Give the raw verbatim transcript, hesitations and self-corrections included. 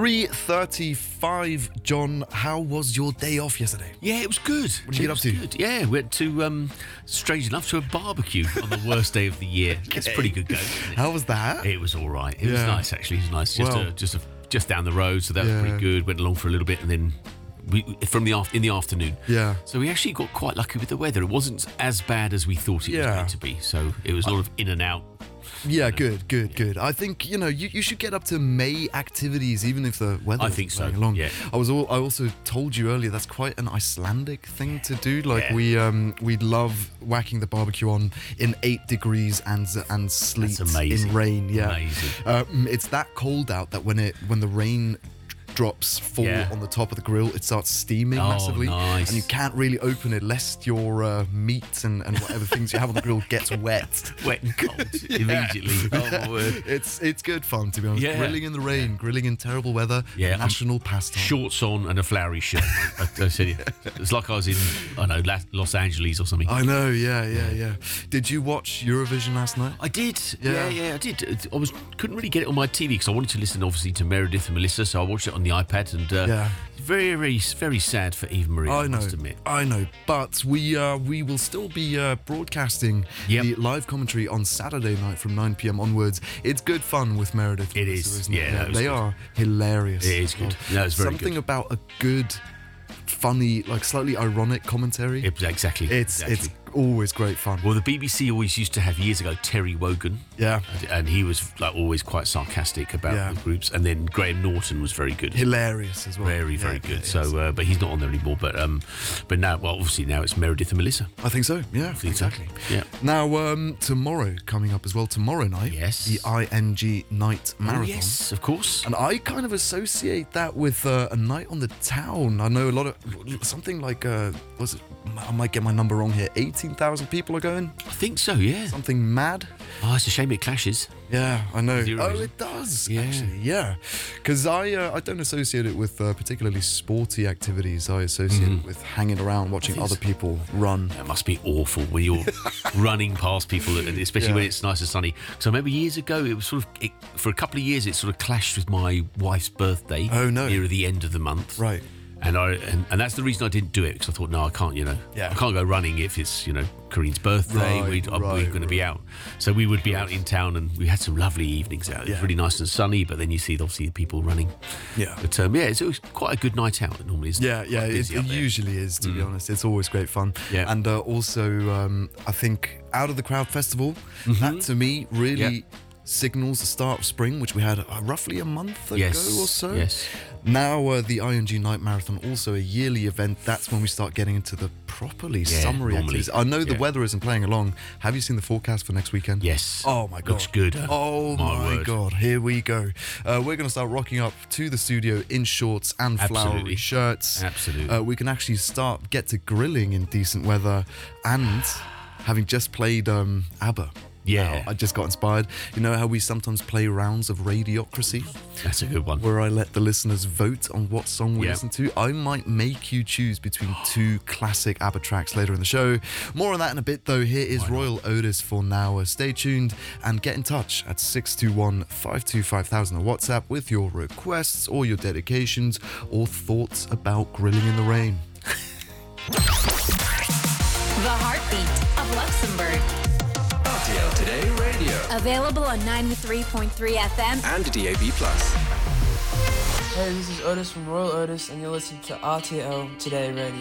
three thirty-five. John, how was your day off yesterday? Yeah, it was good. What did you get up to? Good. Yeah, we went to, um, strange enough, to a barbecue on the worst day of the year. It's Okay. pretty good going, isn't it? How was that? It was all right. It was Yeah. nice, actually. It was nice. Just, Well- a, just, a, just down the road, so that Yeah. was pretty good. Went along for a little bit, and then we, from the af- in the afternoon. Yeah. So we actually got quite lucky with the weather. It wasn't as bad as we thought it Yeah. was going to be. So it was a lot of in and out. Yeah, good, good, good. I think, you know, you, you should get up to May activities, even if the weather I isn't think so, going along. yeah. I was all, I also told you earlier that's quite an Icelandic thing to do. Like Yeah. we um we love whacking the barbecue on in eight degrees and and sleet That's amazing. in rain. Yeah, Amazing. Um, it's that cold out that when it when the rain drops fall Yeah. on the top of the grill, it starts steaming Oh, massively, nice. and you can't really open it lest your uh, meat and, and whatever things you have on the grill gets wet. Wet and cold immediately. Oh, my word. It's it's good fun, to be honest. Yeah. Grilling in the rain, grilling in terrible weather, Yeah, I'm- national pastime. Shorts on and a flowery shirt. I, I said it. It's like I was in, I don't know, La- Los Angeles or something. I know, yeah, yeah, yeah. Did you watch Eurovision last night? I did. Yeah. Yeah, yeah, I did. I was couldn't really get it on my T V because I wanted to listen, obviously, to Meredith and Melissa, so I watched it on the iPad, and uh, Yeah. very, very, very sad for Eva Marie. I, I know, must admit. I know, but we uh, we will still be uh, broadcasting Yep. the live commentary on Saturday night from nine p.m. onwards. It's good fun with Meredith. and It Melissa, is, isn't yeah, no, it was they good. are hilarious. It is good. No, it's very Something good. about a good, funny, like slightly ironic commentary. It- exactly. it's exactly. it's always great fun. Well, the B B C always used to have years ago Terry Wogan. Yeah. And, and he was like always quite sarcastic about Yeah. the groups, and then Graham Norton was very good. Hilarious as well. Very, very Yeah, good. yeah, yes. So, uh, but he's not on there anymore. But, um, but now, well, obviously now it's Meredith and Melissa. I think so. Yeah, think so. exactly. Yeah. Now, um, tomorrow coming up as well. Tomorrow night, Yes. the I N G Night Marathon. Oh, yes, of course. And I kind of associate that with uh, a night on the town. I know a lot of something like uh, was it? I might get my number wrong here. Eighteen thousand people are going. I think so. Yeah. Something mad. Oh, it's a shame it clashes. Yeah, I know. Zero Oh, reason. it does. Yeah. Actually, yeah. Because I uh, I don't associate it with uh, particularly sporty activities. I associate it with hanging around, watching think other so. people run. That must be awful when you're running past people, and especially Yeah. when it's nice and sunny. So I remember years ago, it was sort of it, for a couple of years, it sort of clashed with my wife's birthday. Oh, no. Near the end of the month. Right. And I and, and that's the reason I didn't do it, because I thought, no, I can't, you know, Yeah. I can't go running if it's, you know, Kareen's birthday. Right, We'd, uh, right, we're going to be out, so we would be out in town, and we had some lovely evenings out. It was Yeah. really nice and sunny, but then you see obviously the people running. Yeah. But um, yeah, it's, it was quite a good night out normally. Isn't Yeah, it? yeah, Quite it, busy it up there. usually is, to be honest. It's always great fun. Yeah. And uh, also, um, I think Out of the Crowd Festival, that to me really Mm-hmm. Yeah. signals the start of spring, which we had uh, roughly a month ago Yes, or so. yes. Now, uh, the I N G Night Marathon, also a yearly event. That's when we start getting into the properly Yeah, summery normally. activities. I know the Yeah. weather isn't playing along. Have you seen the forecast for next weekend? Yes. Oh my god. Looks good. huh? Oh my, word. god. Here we go. Uh, we're going to start rocking up to the studio in shorts and flowery Absolutely. shirts. Absolutely. Uh, we can actually start get to grilling in decent weather, and having just played um, ABBA. Yeah. Wow, I just got inspired. You know how we sometimes play rounds of Radiocracy, That's a good one. where I let the listeners vote on what song we Yeah. listen to? I might make you choose between two classic ABBA tracks later in the show. More on that in a bit, though. Here is Royal Otis for now. Uh, stay tuned and get in touch at six two one, five two five thousand on WhatsApp with your requests or your dedications or thoughts about grilling in the rain. The heartbeat of Luxembourg. R T L Today Radio Available on ninety-three point three F M. and D A B plus. Hey, this is Otis from Royal Otis, and you're listening to R T L Today Radio.